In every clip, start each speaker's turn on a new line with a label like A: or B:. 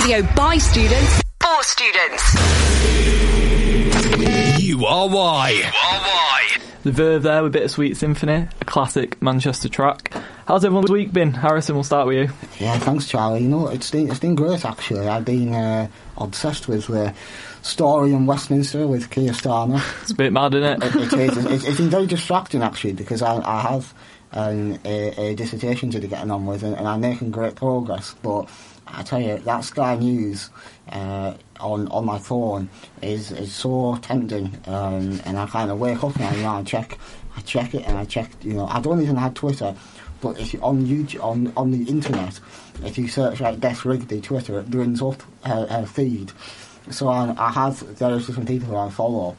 A: Radio by students, for students.
B: You are why.
C: The Verve there with Bittersweet Symphony, a classic Manchester track. How's everyone's week been? Harrison, we'll start with you.
D: Yeah, thanks, Charlie. You know, it's been great, actually. I've been obsessed with the story in Westminster with Keir Starmer.
C: It's a bit mad, isn't it?
D: It is. It's been very distracting, actually, because I have a dissertation to be getting on with, and I'm making great progress. But I tell you, that Sky News on my phone is so tempting, and I kind of wake up now and I check it, and I check. You know, I don't even have Twitter, but if you on YouTube on the internet, if you search like Beth Rigby Twitter, it brings up her feed. So I have various different people who I follow.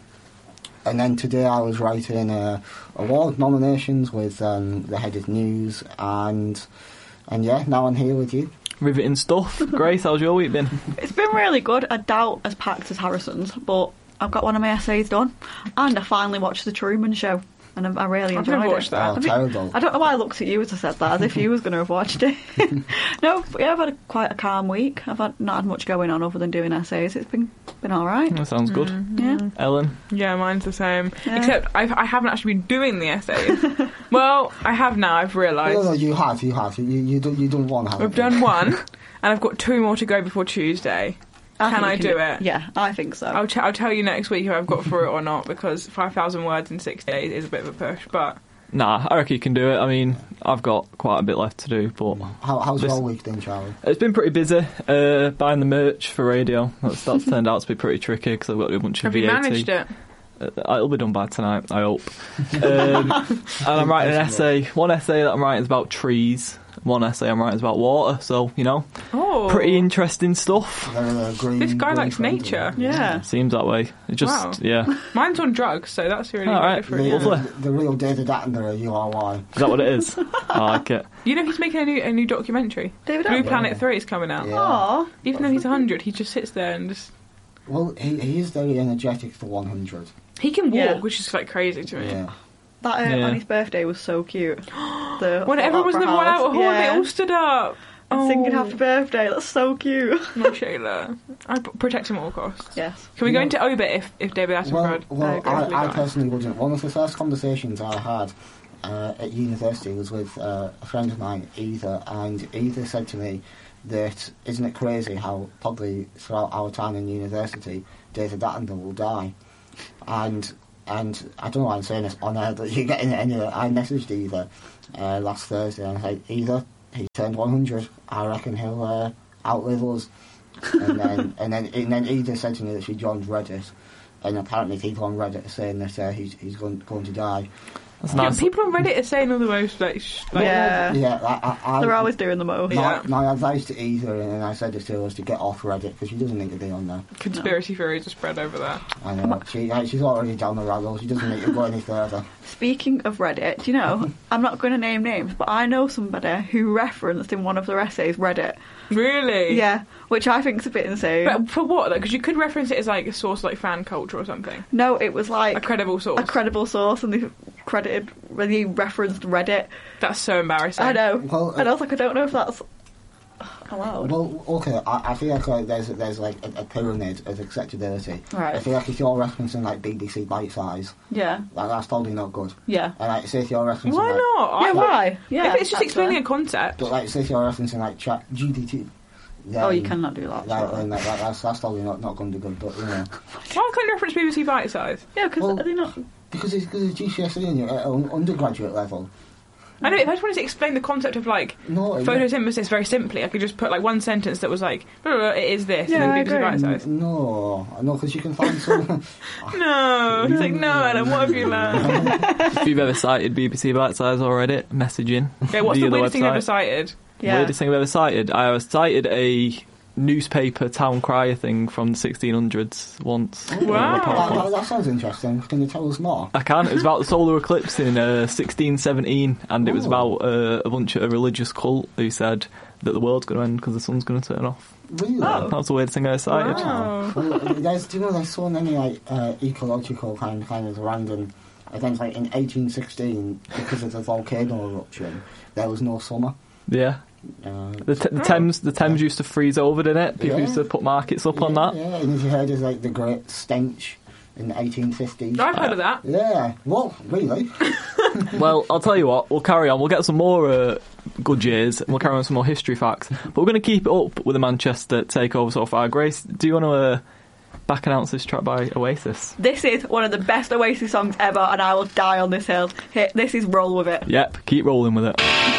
D: And then today I was writing award nominations with the head of news, and yeah, now I'm here with you.
C: Riveting stuff. Grace, how's your week been?
E: It's been really good. I doubt as packed as Harrison's, but I've got one of my essays done, and I finally watched The Truman Show, and I really enjoyed it.
F: I've never watched that.
D: Oh, terrible.
E: I don't know why I looked at you as I said that, as if you was going to have watched it. No, but yeah, I've had quite a calm week. I've not had much going on other than doing essays. It's been all right.
C: That sounds good.
E: Yeah.
C: Ellen?
F: Yeah, mine's the same.
E: Yeah.
F: Except I haven't actually been doing the essays. Well, I have now, I've realised.
D: No, you have. You done one, haven't you?
F: I've done one, and I've got 2 more to go before Tuesday. Can I do it?
E: Yeah, I think so.
F: I'll tell you next week if I've got through it or not, because 5,000 words in 6 days is a bit of a push, but...
C: Nah, I reckon you can do it. I mean, I've got quite a bit left to do, but...
D: How's your week then, Charlie?
C: It's been pretty busy. Buying the merch for radio. That's turned out to be pretty tricky, because I've got a bunch of
F: Have
C: VAT.
F: you managed it?
C: It'll be done by tonight, I hope. And I'm writing an essay. One essay that I'm writing is about trees. One essay I'm writing is about water. So, you know, pretty interesting stuff.
F: This guy likes nature.
E: Yeah.
C: Seems that way. It just, yeah.
F: Mine's on drugs, so that's really different.
D: The real David Attenborough, you are why.
C: Is that what it is? I like it.
F: You know he's making a new documentary.
E: David
F: Blue
E: Attenborough?
F: Planet 3 is coming out.
D: Yeah.
E: Aww.
F: Even though he's 100, he just sits there and just...
D: Well, he is very energetic for 100.
F: He can walk,
E: Yeah.
F: which is like crazy to me.
D: Yeah.
E: That on his birthday was so cute.
F: When everyone was in the one out hall, they all stood up.
E: And singing happy birthday. That's so cute.
F: No, Shayla. I protect him at all costs.
E: Yes.
F: Can we go into Obit if David Attenborough...
D: Well, I personally wouldn't. One of the first conversations I had at university was with a friend of mine, Eva, and Eva said to me that, isn't it crazy how probably throughout our time in university, David Attenborough will die? And I don't know why I'm saying this on air, but you get in it anyway. I messaged Eva last Thursday and I said, Eva, he turned 100. I reckon he'll outlive us. and then Eva said to me that she joined Reddit, and apparently people on Reddit are saying that he's going to die.
C: That's nice.
F: People on Reddit are saying all the most
E: Yeah.
D: Yeah,
E: They're always doing the most.
D: My advice to Eva, and I said this to her, was to get off Reddit because she doesn't need to be on there.
F: Conspiracy theories are spread over there.
D: I know. She's already down the rabbit hole. She doesn't need to go any further.
E: Speaking of Reddit, do you know, I'm not going to name names, but I know somebody who referenced in one of their essays Reddit.
F: Really?
E: Yeah, which I think is a bit insane.
F: But for what, though? Because you could reference it as like a source like fan culture or something.
E: No, it was like...
F: A credible source.
E: A credible source, and they referenced Reddit.
F: That's so embarrassing.
E: I know.
D: Well,
E: and I was like, I don't know if that's allowed.
D: Well, okay, I feel like there's like a pyramid of acceptability.
E: Right.
D: I feel like if you're referencing like BBC Bite Size,
E: yeah,
D: that's probably not good.
E: Yeah.
D: And like, say if you're referencing...
F: Why not?
E: Yeah, why? Yeah,
F: if it's just explaining a concept.
D: But like, say if you're referencing like Chat GDT...
E: Oh, you cannot do that.
D: That's probably not going to be good, but you know.
F: Why can't you reference BBC Bite Size?
E: Yeah, because are they not...
D: Because it's GCSE and you're at an undergraduate level.
F: I know, if I just wanted to explain the concept of like photosynthesis very simply, I could just put like one sentence that was like, it is this, and then BBC Bite Size.
D: No, because you can find some...
F: No, he's like, no, Adam, what have you learned?
C: If you've ever cited BBC Bite Size or Reddit, messaging.
F: Okay, what's the weirdest thing you've ever cited?
C: Yeah. Weirdest thing I've ever cited? I cited a newspaper town crier thing from the 1600s once.
F: Wow.
D: That sounds interesting. Can you tell us more?
C: I can. It was about the solar eclipse in 1617, and it was about a bunch of a religious cult who said that the world's going to end because the sun's going to turn off.
D: Really?
C: That was the weirdest thing I cited.
F: Wow.
D: Well, there's so many like ecological kind of random events. Like in 1816, because of the volcano eruption, there was no summer.
C: Yeah. The Thames used to freeze over, didn't it? People used to put markets up on that.
D: Yeah, and you heard of like the Great Stench in the 1850s.
F: I've heard of that.
D: Yeah, well, really.
C: Well, I'll tell you what, we'll carry on. We'll get some more good years, and we'll carry on with some more history facts. But we're going to keep it up with the Manchester takeover so far. Grace, do you want to back announce this track by Oasis?
E: This is one of the best Oasis songs ever, and I will die on this hill. This is Roll With It.
C: Yep, keep rolling with it.